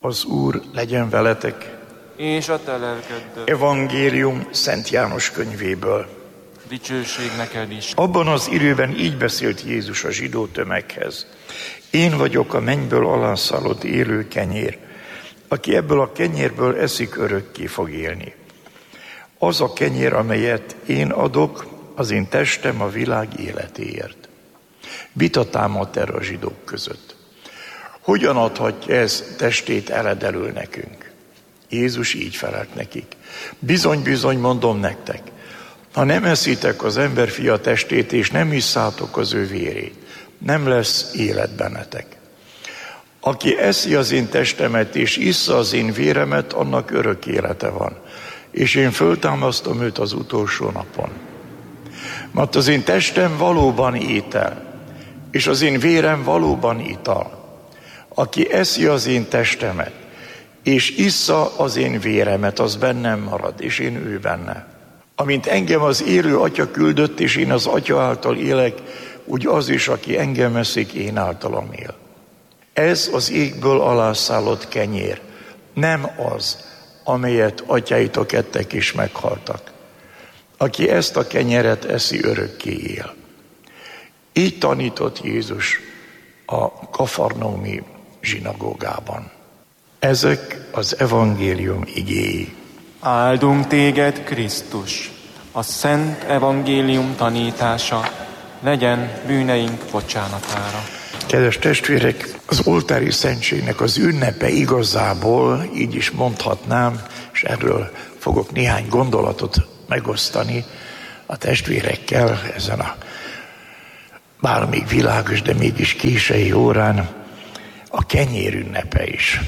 Az Úr legyen veletek. És a te lelkeddel. Evangélium Szent János könyvéből. Dicsőség neked is. Abban az időben így beszélt Jézus a zsidó tömeghez. Én vagyok a mennyből alászállott élő kenyér. Aki ebből a kenyérből eszik, örökké fog élni. Az a kenyér, amelyet én adok, az én testem a világ életéért. Vita támadt erre a zsidók között. Hogyan adhatja ez testét eledelül nekünk? Jézus így felelt nekik. Bizony, bizony, mondom nektek, ha nem eszitek az emberfia testét, és nem isszátok az ő vérét, nem lesz élet bennetek. Aki eszi az én testemet, és issza az én véremet, annak örök élete van, és én föltámasztom őt az utolsó napon. Mert az én testem valóban étel, és az én vérem valóban ital. Aki eszi az én testemet, és issza az én véremet, az bennem marad, és én ő benne. Amint engem az élő Atya küldött, és én az Atya által élek, úgy az is, aki engem eszik, én általam él. Ez az égből alászállott kenyér, nem az, amelyet atyáitok ettek és meghaltak. Aki ezt a kenyeret eszi, örökké él. Így tanított Jézus a kafarnaumi zsinagógában. Ezek az evangélium igéi. Áldunk téged, Krisztus! A szent evangélium tanítása legyen bűneink bocsánatára. Kedves testvérek, az oltári szentségnek az ünnepe igazából, így is mondhatnám, és erről fogok néhány gondolatot megosztani a testvérekkel ezen a bár még világos, de mégis késői órán, a kenyér ünnepe is.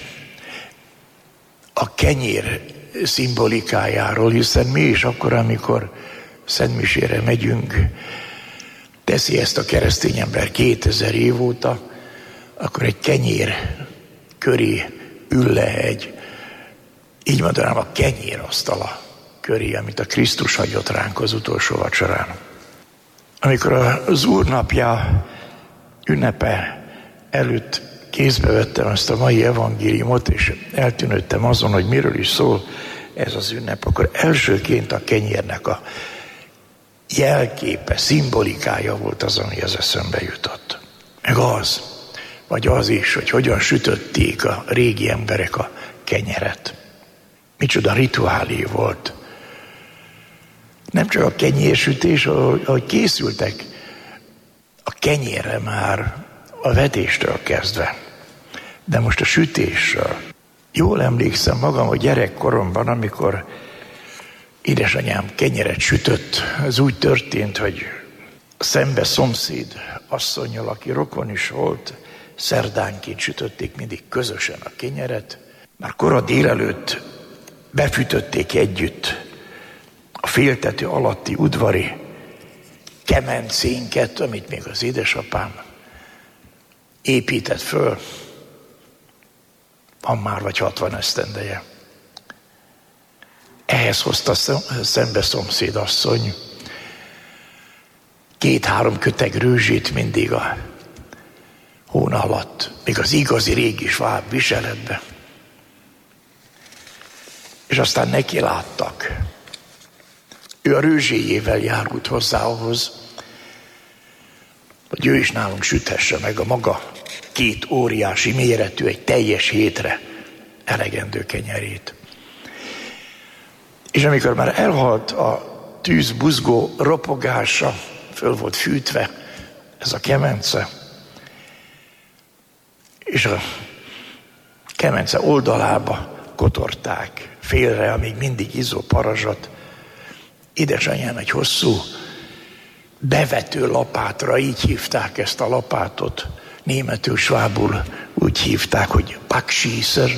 A kenyér szimbolikájáról, hiszen mi is akkor, amikor szentmisére megyünk, teszi ezt a keresztény ember 2000 év óta, akkor egy kenyér köré ül le így mondanám, a kenyérasztala köré, amit a Krisztus hagyott ránk az utolsó vacsorán. Amikor az Úr napja ünnepe előtt kézbe vettem ezt a mai evangéliumot, és eltűnődtem azon, hogy miről is szól ez az ünnep, akkor elsőként a kenyérnek a jelképe, szimbolikája volt az, ami az eszembe jutott. Meg az, vagy az is, hogy hogyan sütötték a régi emberek a kenyeret. Micsoda rituálé volt. Nem csak a kenyérsütés, ahogy készültek a kenyérre már a vetéstől kezdve, de most a sütésről. Jól emlékszem magam, hogy gyerekkoromban, amikor édesanyám kenyeret sütött, ez úgy történt, hogy szembe szomszéd asszonnyal, aki rokon is volt, szerdánként sütötték mindig közösen a kenyeret. Már kora délelőtt befűtötték együtt a féltető alatti udvari kemencénket, amit még az édesapám épített föl, van már vagy 60 esztendeje. Ehhez hozta szembe szomszéd asszony 2-3 köteg rőzsét mindig a hón alatt, még az igazi régi sváb viseletbe. És aztán neki láttak. Ő a rőzséjével járult hozzá ahhoz, hogy ő is nálunk süthesse meg a maga 2 óriási méretű, egy teljes hétre elegendő kenyerét. És amikor már elhalt a tűz buzgó ropogása, föl volt fűtve ez a kemence, és a kemence oldalába kotorták félre, amíg mindig izzó parazsat, édesanyám egy hosszú bevető lapátra, így hívták ezt a lapátot, németül, svábul úgy hívták, hogy paksíszer,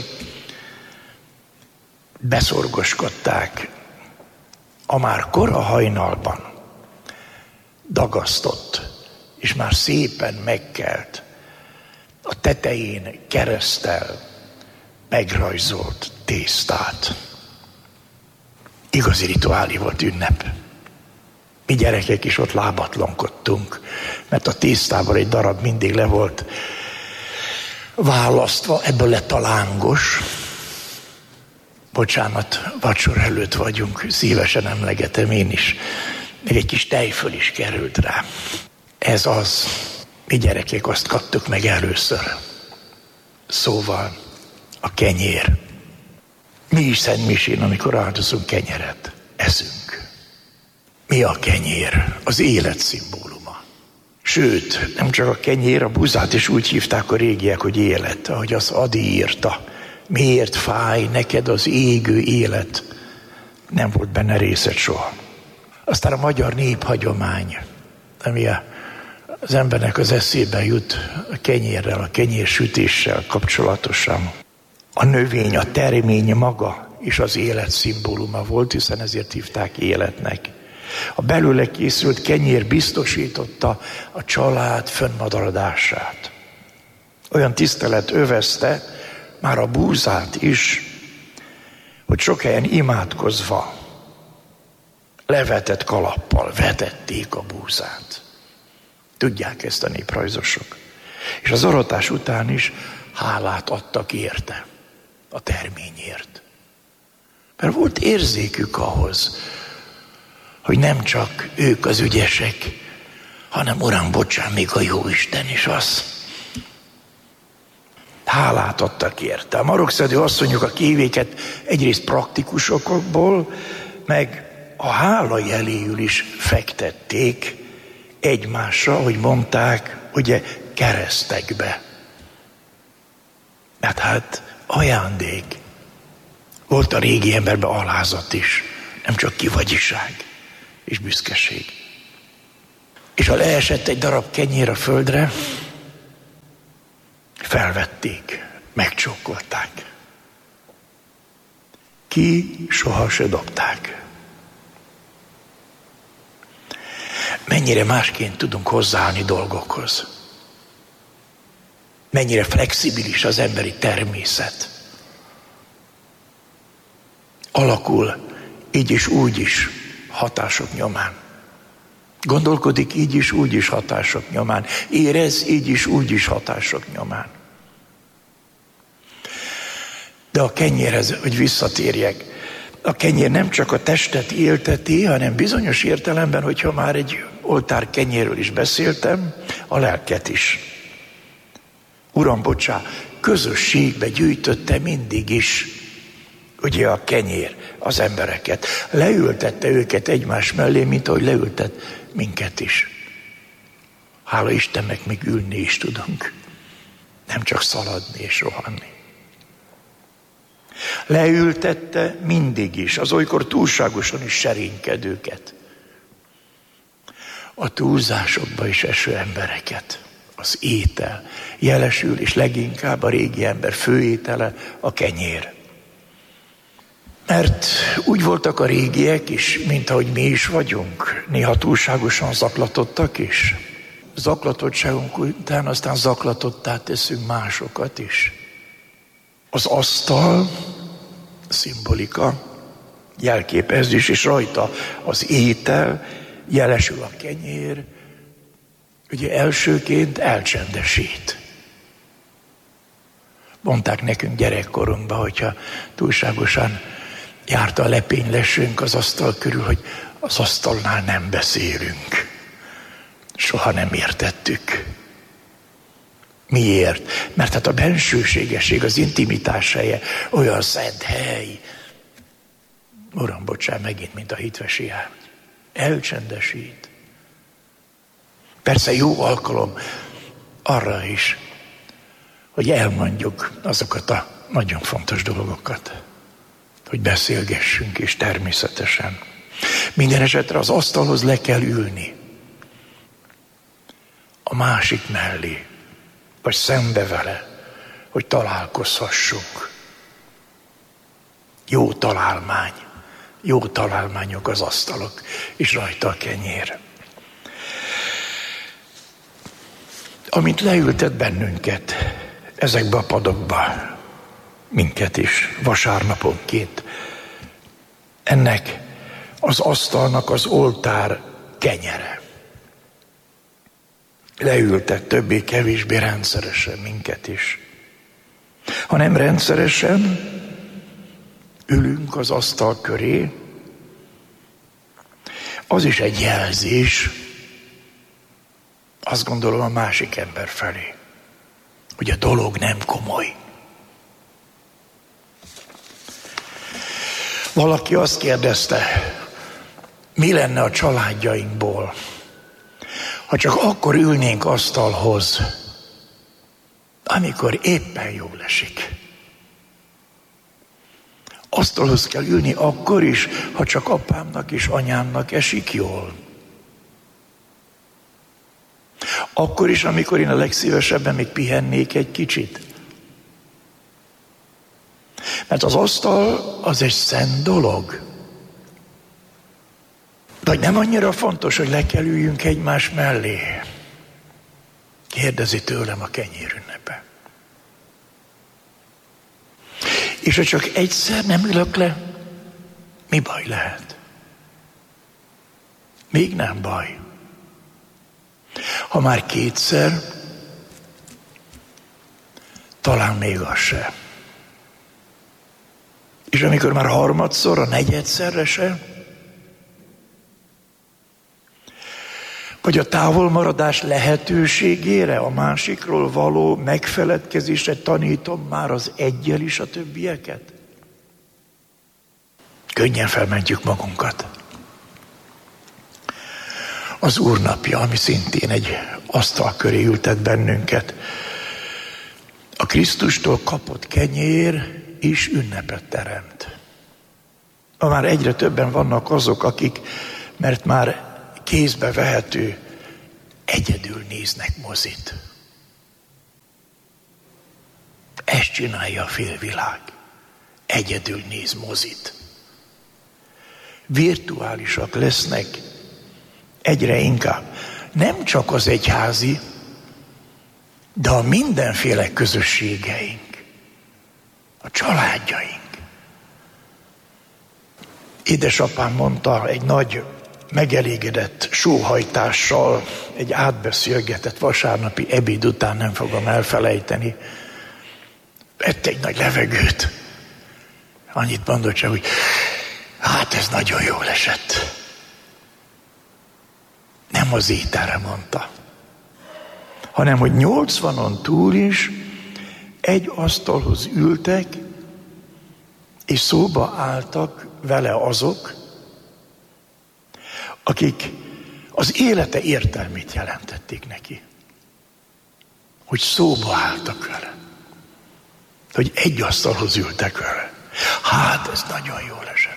beszorgoskodták a már kora hajnalban dagasztott, és már szépen megkelt, a tetején kereszttel megrajzolt tésztát. Igazi rituálé volt, ünnep. Mi gyerekek is ott lábatlankodtunk, mert a tésztában egy darab mindig le volt választva, ebből lett a lángos. Bocsánat, vacsora előtt vagyunk, szívesen emlegetem én is. Még egy kis tejföl is került rá. Ez az, mi gyerekek azt kaptuk meg először. Szóval a kenyér. Mi is Szent Misén, amikor áldozunk kenyeret, eszünk. Mi a kenyér? Az élet szimbóluma. Sőt, nem csak a kenyér, a buzát is úgy hívták a régiek, hogy élet, ahogy az Adi írta. Miért fáj neked az égő élet? Nem volt benne részed soha. Aztán a magyar néphagyomány, ami az embernek az eszébe jut a kenyérrel, a kenyérsütéssel kapcsolatosan. A növény, a termény maga is az élet szimbóluma volt, hiszen ezért hívták életnek. A belőle készült kenyér biztosította a család fönnmaradását. Olyan tisztelet övezte már a búzát is, hogy sok helyen imádkozva levetett kalappal vetették a búzát. Tudják ezt a néprajzosok. És az aratás után is hálát adtak érte, a terményért. Mert volt érzékük ahhoz, hogy nem csak ők az ügyesek, hanem Uram, bocsán, még a Jóisten is az. Hálát adtak érte. A marokszedő asszonyok a kévéket egyrészt praktikusokból, meg a hála jeléül is fektették egymásra, hogy mondták, ugye keresztekbe. Mert hát ajándék. Volt a régi emberben alázat is, nem csak kivagyiság és büszkeség. És ha leesett egy darab kenyér a földre, felvették, megcsókolták. Ki soha se dobták. Mennyire másként tudunk hozzáállni dolgokhoz. Mennyire flexibilis az emberi természet. Alakul így is, úgy is hatások nyomán. Gondolkodik így is, úgy is hatások nyomán. Érez így is, úgy is hatások nyomán. De a kenyérhez, hogy visszatérjek, a kenyér nem csak a testet élteti, hanem bizonyos értelemben, hogyha már egy oltár kenyérről is beszéltem, a lelket is. Uram, bocsá, közösségbe gyűjtötte mindig is, ugye a kenyér, az embereket. Leültette őket egymás mellé, mint ahogy leültet minket is. Hála Istennek, még ülni is tudunk. Nem csak szaladni és rohanni. Leültette mindig is, az olykor túlságosan is serénykedőket. A túlzásokba is eső embereket. Az étel jelesül, és leginkább a régi ember főétele a kenyér. Mert úgy voltak a régiek is, mint ahogy mi is vagyunk. Néha túlságosan zaklatottak is. Zaklatottságunk után aztán zaklatottá teszünk másokat is. Az asztal, szimbolika, jelképezés, és rajta az étel, jelesül a kenyér, ugye elsőként elcsendesít. Mondták nekünk gyerekkorunkban, hogyha túlságosan járt a lepénylesünk az asztal körül, hogy az asztalnál nem beszélünk. Soha nem értettük. Miért? Mert hát a bensőségesség, az intimitás helye olyan szent hely. Uram, bocsánat, megint, mint a hitvesi áll. Elcsendesít. Persze jó alkalom arra is, hogy elmondjuk azokat a nagyon fontos dolgokat, hogy beszélgessünk is természetesen. Minden esetre az asztalhoz le kell ülni. A másik mellé, vagy szembe vele, hogy találkozhassunk. Jó találmány. Jó találmányok az asztalok, és rajta a kenyér. Amint leültet bennünket ezekbe a padokba, minket is vasárnaponként, ennek az asztalnak az oltár kenyere. Leültet többé-kevésbé rendszeresen minket is. hanem rendszeresen ülünk az asztal köré, az is egy jelzés, azt gondolom, a másik ember felé, hogy a dolog nem komoly. Valaki azt kérdezte, mi lenne a családjainkból, ha csak akkor ülnénk asztalhoz, amikor éppen jól esik. Asztalhoz kell ülni akkor is, ha csak apámnak és anyámnak esik jól. Akkor is, amikor én a legszívesebben még pihennék egy kicsit. Mert az asztal az egy szent dolog. Vagy nem annyira fontos, hogy le kell üljünk egymás mellé? Kérdezi tőlem a kenyérünnepe. És ha csak egyszer nem ülök le, mi baj lehet? Még nem baj. Ha már kétszer, talán még az se. És amikor már harmadszor, a negyedszerre se, vagy a távolmaradás lehetőségére, a másikról való megfeledkezésre tanítom már az eggyel is a többieket? Könnyen felmentjük magunkat. Az Úr napja, ami szintén egy asztal köré ültet bennünket. A Krisztustól kapott kenyér is ünnepet teremt. Ma már egyre többen vannak azok, akik, mert már kézbe vehető, egyedül néznek mozit. Ezt csinálja a félvilág. Egyedül néz mozit. Virtuálisak lesznek egyre inkább. Nem csak az egyházi, de a mindenféle közösségeink, a családjaink. Édesapám mondta egy nagy megelégedett sóhajtással, egy átbeszélgetett vasárnapi ebéd után, nem fogom elfelejteni. Vett egy nagy levegőt. Annyit mondott csak, hogy hát ez nagyon jól esett. Nem az ételre mondta, hanem hogy 80-on túl is egy asztalhoz ültek, és szóba álltak vele azok, akik az élete értelmét jelentették neki. Hogy szóba álltak vele. Hogy egy asztalhoz ültek vele. Hát ez nagyon jól esett.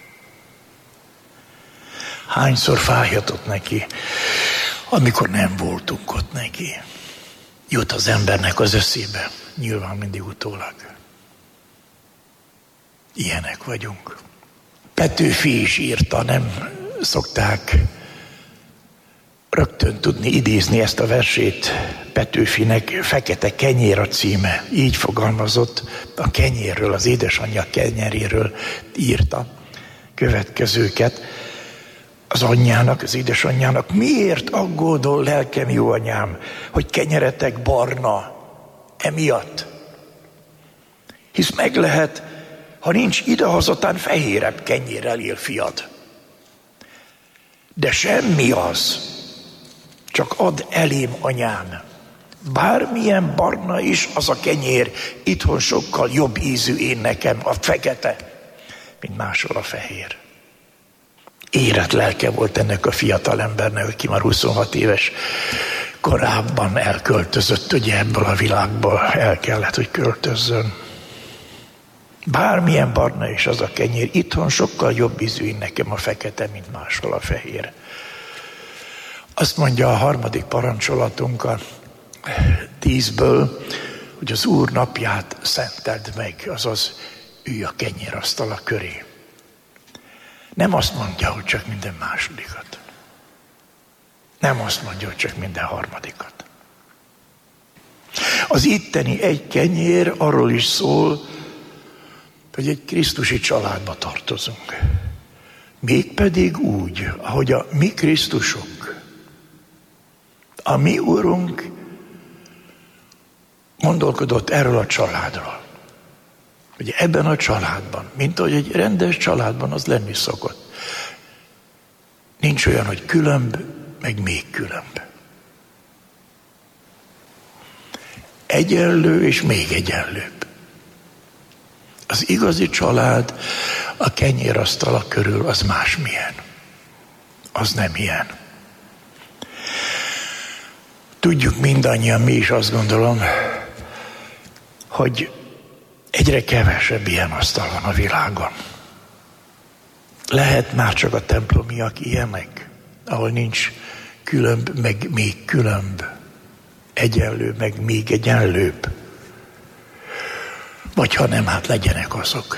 Hányszor fájhatott neki, amikor nem voltunk ott neki. Jut az embernek az eszébe, nyilván mindig utólag. Ilyenek vagyunk. Petőfi is írta, nem szokták rögtön tudni idézni ezt a versét. Petőfinek Fekete kenyér a címe. Így fogalmazott a kenyérről, az édesanyja kenyeréről írta következőket. Az anyjának, az édesanyjának: miért aggódol, lelkem jó anyám, hogy kenyeretek barna emiatt? Hisz meg lehet, ha nincs idehazatán fehérebb kenyérrel él fiad. De semmi az, csak add elém, anyám. Bármilyen barna is az a kenyér, itthon sokkal jobb ízű én nekem a fekete, mint máshol a fehér. Érett lelke volt ennek a fiatal embernek, aki már 26 éves korában elköltözött, ugye ebből a világból el kellett, hogy költözzön. Bármilyen barna is az a kenyér, itthon sokkal jobb ízű nekem a fekete, mint máshol a fehér. Azt mondja a 3. parancsolatunk a 10-ből, hogy az Úr napját szenteld meg, azaz ülj a kenyérasztala köré. Nem azt mondja, hogy csak minden másodikat. Nem azt mondja, hogy csak minden harmadikat. Az itteni egy kenyér arról is szól, hogy egy krisztusi családba tartozunk. Mégpedig úgy, ahogy a mi Krisztusunk, a mi Úrunk gondolkodott erről a családról. Ugye ebben a családban, mint ahogy egy rendes családban az lenni szokott. Nincs olyan, hogy különb, meg még különb. Egyenlő és még egyenlőbb. Az igazi család a kenyérasztala körül az másmilyen. Az nem ilyen. Tudjuk mindannyian, mi is azt gondolom, hogy egyre kevesebb ilyen asztal van a világon. Lehet már csak a templomiak ilyenek, ahol nincs különb, meg még különb, egyenlő, meg még egyenlőbb. Vagy ha nem, hát legyenek azok.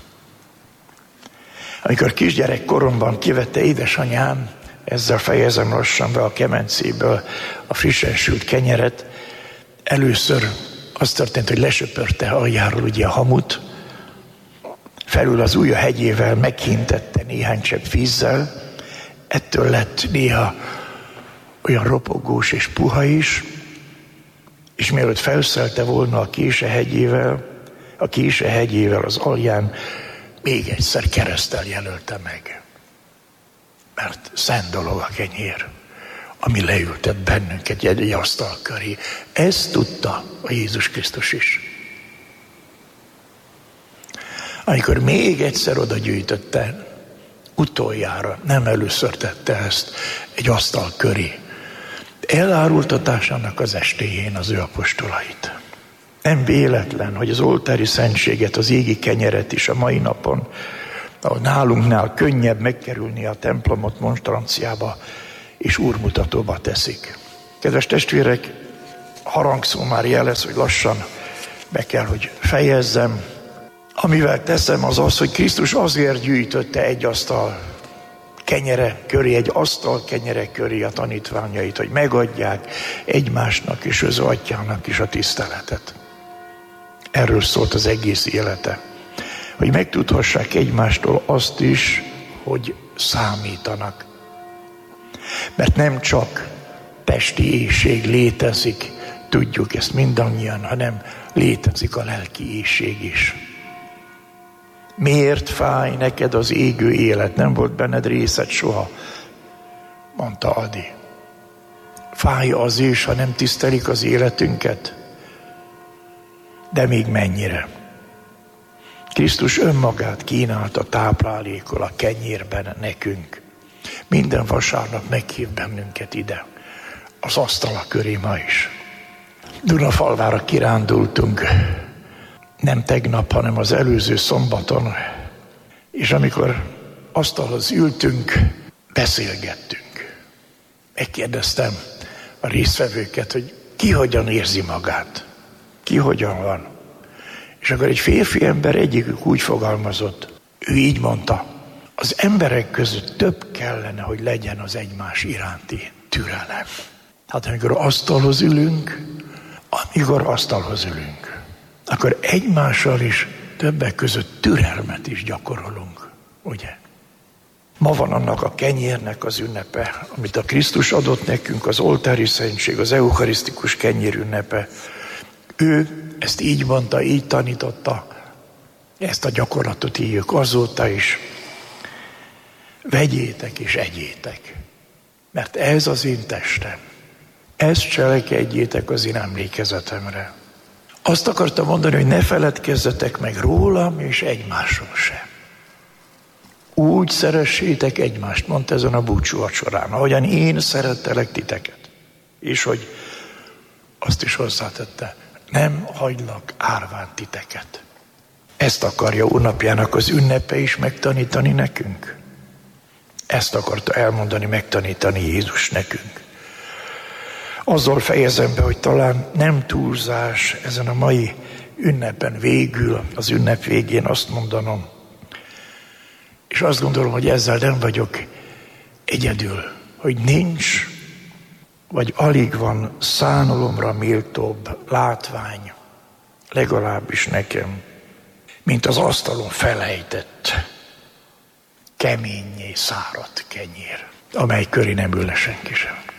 Amikor kisgyerek koromban kivette édesanyám, ezzel fejezem lassan be a kemencéből a frissen sült kenyeret, először az történt, hogy lesöpörte aljáról ugye a hamut, felül az ujja hegyével meghintette néhány csepp vízzel, ettől lett néha olyan ropogós és puha is, és mielőtt felszelte volna a kése hegyével az alján még egyszer kereszttel jelölte meg. Mert szent dolog a kenyér, ami leültet bennünket egy asztal köré. Ezt tudta a Jézus Krisztus is. Amikor még egyszer oda gyűjtötte, utoljára, nem először tette ezt egy asztal köré, elárultatásának az estéjén az ő apostolait. Nem véletlen, hogy az oltári szentséget, az égi kenyeret is a mai napon, ahol nálunknál könnyebb megkerülni a templomot monstranciába és úrmutatóba teszik. Kedves testvérek, harangszó már jelez, hogy lassan be kell, hogy fejezzem. Amivel teszem, az az, hogy Krisztus azért gyűjtötte egy asztal kenyere köré, egy asztal kenyere köré a tanítványait, hogy megadják egymásnak és az atyának is a tiszteletet. Erről szólt az egész élete. Hogy megtudhassák egymástól azt is, hogy számítanak. Mert nem csak testi éhség létezik, tudjuk ezt mindannyian, hanem létezik a lelki éhség is. Miért fáj neked az égő élet? Nem volt benned részed soha, mondta Adi. Fáj az is, ha nem tisztelik az életünket? De még mennyire? Krisztus önmagát kínálta táplálékol a kenyérben nekünk. Minden vasárnap meghív bennünket ide, az asztala köré ma is. Dunafalvára kirándultunk, nem tegnap, hanem az előző szombaton, és amikor asztalhoz ültünk, beszélgettünk. Megkérdeztem a résztvevőket, hogy ki hogyan érzi magát, ki hogyan van. És akkor egy férfi ember egyikük úgy fogalmazott, ő így mondta, az emberek között több kellene, hogy legyen az egymás iránti türelem. Hát amikor asztalhoz ülünk, akkor egymással is többek között türelmet is gyakorolunk, ugye? Ma van annak a kenyérnek az ünnepe, amit a Krisztus adott nekünk, az oltári szentség, az eucharisztikus kenyér ünnepe. Ő ezt így mondta, így tanította, ezt a gyakorlatot éljük azóta is. Vegyétek és egyétek, mert ez az én testem. Ezt cselekedjétek az én emlékezetemre. Azt akartam mondani, hogy ne feledkezzetek meg rólam és egymásról sem. Úgy szeressétek egymást, mondta ezen a búcsú vacsorán, ahogyan én szerettelek titeket. És hogy azt is hozzátette, nem hagylak árván titeket. Ezt akarja Úrnapjának az ünnepe is megtanítani nekünk. Ezt akarta elmondani, megtanítani Jézus nekünk. Azzal fejezem be, hogy talán nem túlzás ezen a mai ünnepen végül, az ünnep végén azt mondanom, és azt gondolom, hogy ezzel nem vagyok egyedül, hogy nincs, vagy alig van szánalomra méltóbb látvány, legalábbis nekem, mint az asztalon felejtett, keményé száradt kenyér, amely köré nem ül le senki sem.